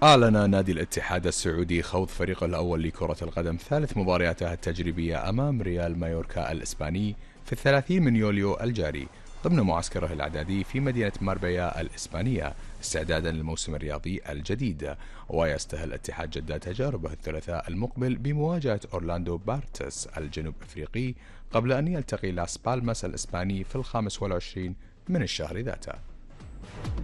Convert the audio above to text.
أعلن نادي الاتحاد السعودي خوض فريقه الأول لكرة القدم ثالث مبارياته التجريبية أمام ريال مايوركا الإسباني في 30 من يوليو الجاري ضمن معسكره الإعدادي في مدينة ماربيا الإسبانية استعدادا للموسم الرياضي الجديد. ويستهل اتحاد جدة تجاربه الثلاثاء المقبل بمواجهة أورلاندو بارتس الجنوب أفريقي قبل أن يلتقي لاس بالماس الإسباني في 25 من الشهر ذاته.